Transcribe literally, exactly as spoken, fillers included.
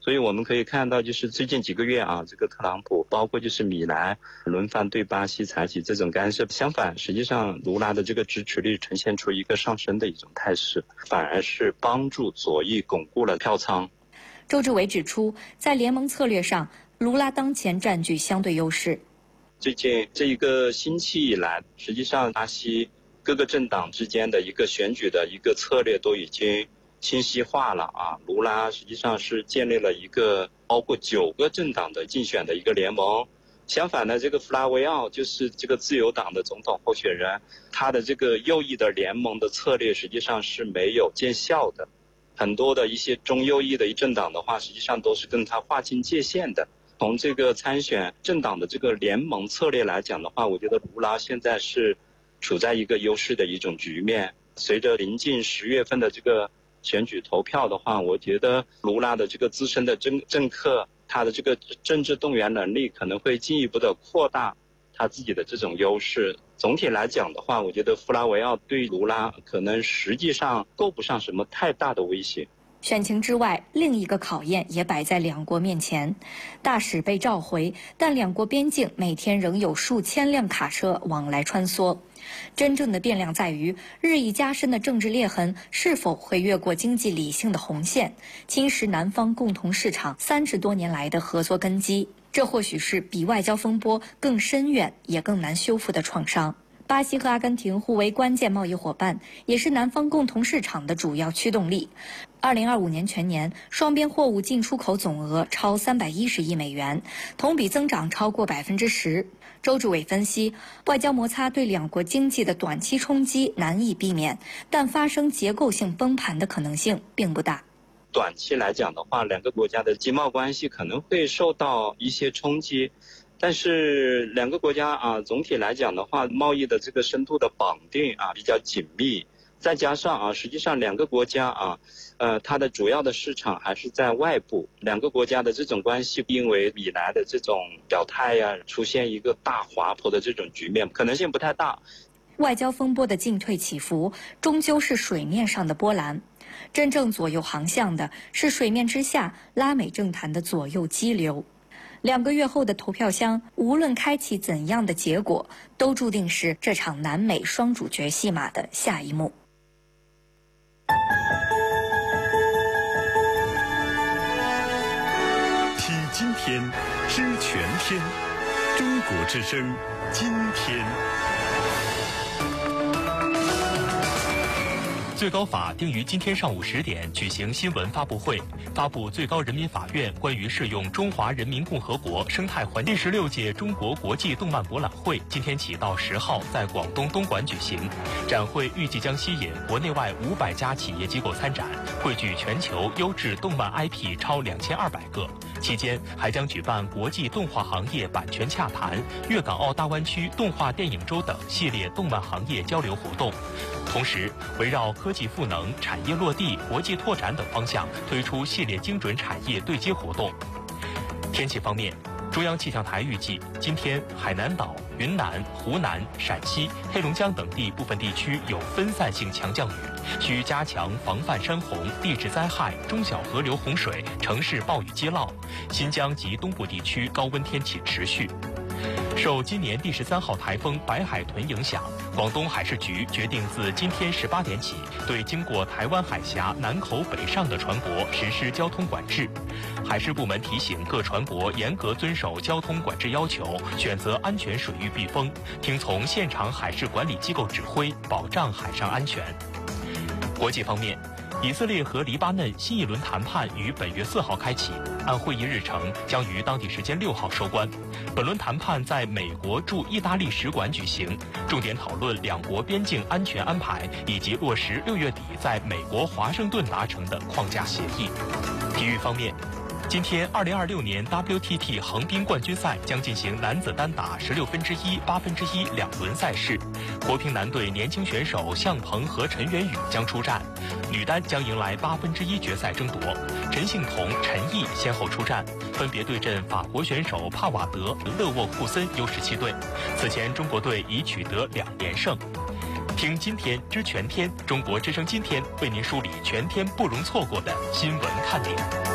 所以我们可以看到，就是最近几个月啊，这个特朗普包括就是米兰轮番对巴西采取这种干涉，相反，实际上卢拉的这个支持率呈现出一个上升的一种态势，反而是帮助左翼巩固了票仓。 周志伟指出，在联盟策略上，卢拉当前占据相对优势。 最近这一个星期以来，实际上巴西各个政党之间的一个选举的一个策略都已经清晰化了啊，卢拉实际上是建立了一个包括九个政党的竞选的一个联盟。相反呢，这个弗拉维奥就是这个自由党的总统候选人，他的这个右翼的联盟的策略实际上是没有见效的。很多的一些中右翼的政党的话，实际上都是跟他划清界限的。从这个参选政党的这个联盟策略来讲的话，我觉得卢拉现在是处在一个优势的一种局面。随着临近十月份的这个选举投票的话，我觉得卢拉的这个资深的政政客，他的这个政治动员能力可能会进一步的扩大他自己的这种优势。总体来讲的话，我觉得弗拉维奥对卢拉可能实际上够不上什么太大的威胁。 选情之外，另一个考验也摆在两国面前。大使被召回，但两国边境每天仍有数千辆卡车往来穿梭。真正的变量在于，日益加深的政治裂痕是否会越过经济理性的红线，侵蚀南方共同市场三十多年来的合作根基。这或许是比外交风波更深远也更难修复的创伤。巴西和阿根廷互为关键贸易伙伴，也是南方共同市场的主要驱动力。二零二五年全年，双边货物进出口总额超三百一十亿美元，同比增长超过百分之十。周志伟分析，外交摩擦对两国经济的短期冲击难以避免，但发生结构性崩盘的可能性并不大。 短期来讲的话，两个国家的经贸关系可能会受到一些冲击。但是两个国家啊，总体来讲的话，贸易的这个深度的绑定啊比较紧密，再加上啊，实际上两个国家啊，呃，它的主要的市场还是在外部。两个国家的这种关系，因为米兰的这种表态呀、啊，出现一个大滑坡的这种局面，可能性不太大。 外交风波的进退起伏，终究是水面上的波澜。真正左右航向的是水面之下拉美政坛的左右激流。两个月后的投票箱，无论开启怎样的结果，都注定是这场南美双主角戏码的下一幕。 听今天，知全天，中国之声，今天。 最高法定于今天上午十点举行新闻发布会，发布最高人民法院关于适用《中华人民共和国生态环境》第十六届中国国际动漫博览会，今天起到十号在广东东莞举行。展会预计将吸引国内外五百家企业机构参展，汇聚全球优质动漫 I P 超两千二百个。期间还将举办国际动画行业版权洽谈、粤港澳大湾区动画电影周等系列动漫行业交流活动。同时，围绕科技赋能、产业落地、国际拓展等方向推出系列精准产业对接活动。天气方面，中央气象台预计，今天海南岛、云南、湖南、陕西、黑龙江等地部分地区有分散性强降雨，需加强防范山洪、地质灾害、中小河流洪水、城市暴雨激涝。新疆及东部地区高温天气持续。受今年第十三号台风白海豚影响，广东海事局决定自今天十八点起，对经过台湾海峡南口北上的船舶实施交通管制。海事部门提醒各船舶严格遵守交通管制要求，选择安全水域避风，听从现场海事管理机构指挥，保障海上安全。国际方面，以色列和黎巴嫩新一轮谈判于本月四号开启，按会议日程将于当地时间六号收官。本轮谈判在美国驻意大利使馆举行，重点讨论两国边境安全安排以及落实六月底在美国华盛顿达成的框架协议。体育方面，今天二零二六年 W T T 横滨冠军赛将进行男子单打十六分之一、八分之一两轮赛事，国乒男队年轻选手向鹏和陈元宇将出战，女单将迎来八分之一决赛争夺，陈幸同、陈毅先后出战，分别对阵法国选手帕瓦德、勒沃库森 U 十七队。此前中国队已取得两连胜。听今天知全天，中国之声今天为您梳理全天不容错过的新闻看点。